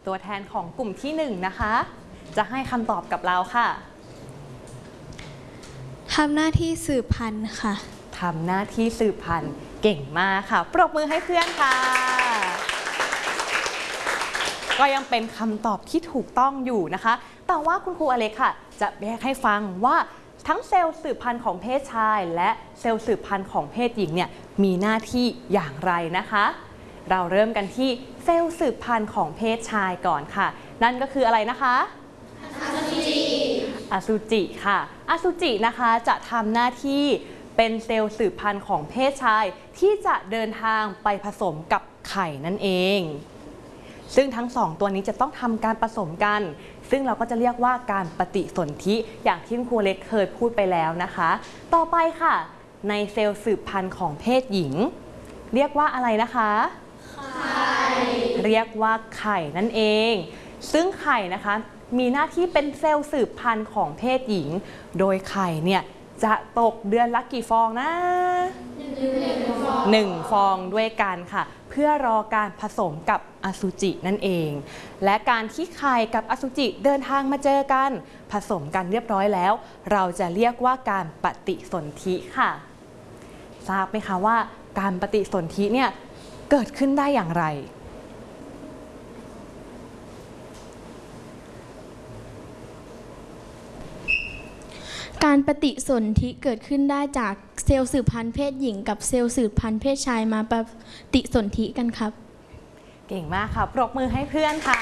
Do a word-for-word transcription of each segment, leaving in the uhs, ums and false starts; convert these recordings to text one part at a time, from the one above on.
ตัวแทนของกลุ่มที่หนึ่งนะคะจะให้คำตอบกับเราค่ะทำหน้าที่สืบพันธุ์ค่ะทำหน้าที่สืบพันธุ์เก่งมากค่ะปรบมือให้เพื่อนค่ะก็ยังเป็นคำตอบที่ถูกต้องอยู่นะคะแต่ว่าคุณครูอเล็กค่ะจะแยกให้ฟังว่าทั้งเซลล์สืบพันธุ์ของเพศชายและเซลล์สืบพันธุ์ของเพศหญิงเนี่ยมีหน้าที่อย่างไรนะคะเราเริ่มกันที่เซลล์สืบพันธุ์ของเพศชายก่อนค่ะนั่นก็คืออะไรนะคะอสุจิอสุจิค่ะอสุจินะคะจะทำหน้าที่เป็นเซลล์สืบพันธุ์ของเพศชายที่จะเดินทางไปผสมกับไข่นั่นเองซึ่งทั้งสองตัวนี้จะต้องทำการผสมกันซึ่งเราก็จะเรียกว่าการปฏิสนธิอย่างที่ครูเล็กเคยพูดไปแล้วนะคะต่อไปค่ะในเซลล์สืบพันธุ์ของเพศหญิงเรียกว่าอะไรนะคะไข่เรียกว่าไข่นั่นเองซึ่งไข่นะคะมีหน้าที่เป็นเซลล์สืบพันธุ์ของเพศหญิงโดยไข่เนี่ยจะตกเดือนละกี่ฟองนะหนึ่งฟองด้วยกันค่ะเพื่อรอการผสมกับอสุจินั่นเองและการที่ไข่กับอสุจิเดินทางมาเจอกันผสมกันเรียบร้อยแล้วเราจะเรียกว่าการปฏิสนธิค่ะทราบไหมคะว่าการปฏิสนธิเนี่ยเกิดขึ้นได้อย่างไรการปฏิสนธิเกิดขึ้นได้จากเซลล์สืบพันธุ์เพศหญิงกับเซลล์สืบพันธุ์เพศชายมาปฏิสนธิกันครับเก่งมากค่ะปรบมือให้เพื่อนค่ะ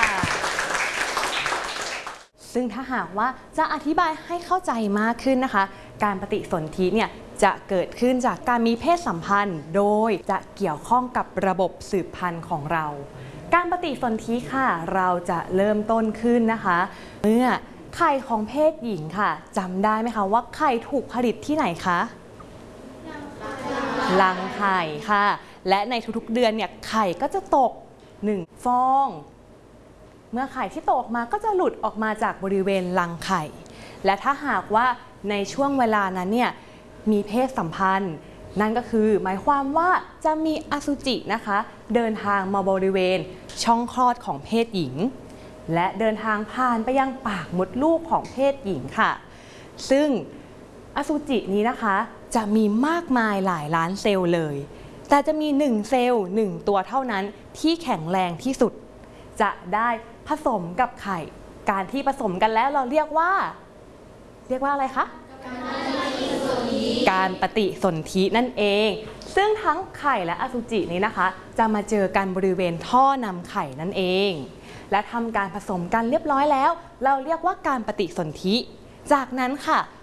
ซึ่งถ้าหากว่าจะอธิบายให้เข้าใจมากขึ้นนะคะการปฏิสนธิเนี่ยจะเกิดขึ้นจากการมีเพศสัมพันธ์โดยจะเกี่ยวข้องกับระบบสืบพันธุ์ของเราการปฏิสนธิค่ะเราจะเริ่มต้นขึ้นนะคะเมื่อไข่ของเพศหญิงค่ะจำได้ไหมคะว่าไข่ถูกผลิตที่ไหนคะรังไข่ค่ะและในทุกๆเดือนเนี่ยไข่ก็จะตกหนึ่งฟองเมื่อไข่ที่ตกออกมาก็จะหลุดออกมาจากบริเวณรังไข่และถ้าหากว่าในช่วงเวลานั้นเนี่ยมีเพศสัมพันธ์นั่นก็คือหมายความว่าจะมีอสุจินะคะเดินทางมาบริเวณช่องคลอดของเพศหญิงและเดินทางผ่านไปยังปากมดลูกของเพศหญิงค่ะซึ่งอสุจินี้นะคะจะมีมากมายหลายล้านเซลล์เลยแต่จะมีหนึ่งเซลล์หนึ่งตัวเท่านั้นที่แข็งแรงที่สุดจะได้ผสมกับไข่การที่ผสมกันแล้วเราเรียกว่าเรียกว่าอะไรคะการปฏิสนธินั่นเองซึ่งทั้งไข่และอสุจินี้นะคะจะมาเจอกันบริเวณท่อนำไข่นั่นเองและทำการผสมกันเรียบร้อยแล้วเราเรียกว่าการปฏิสนธิจากนั้นค่ะ